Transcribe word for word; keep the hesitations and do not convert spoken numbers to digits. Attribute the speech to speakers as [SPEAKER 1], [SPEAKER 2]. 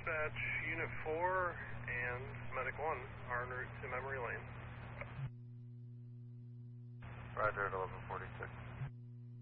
[SPEAKER 1] Dispatch, Unit four and Medic one are en route to Memory Lane.
[SPEAKER 2] Roger at eleven forty-six.